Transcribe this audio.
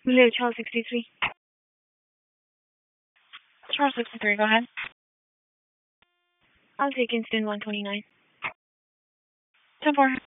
Blue, Charles 63. Charles 63, go ahead. I'll take Instant 129. 10-4.